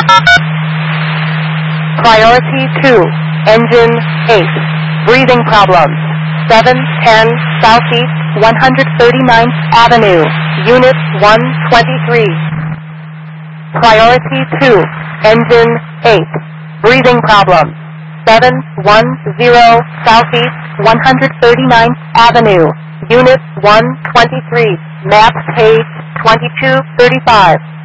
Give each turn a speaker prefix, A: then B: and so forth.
A: Priority 2, engine 8, breathing problems. 710 Southeast 139th Avenue, Unit 123. Priority 2, engine 8, breathing problems. 710 Southeast 139th Avenue, Unit 123, map page 2235.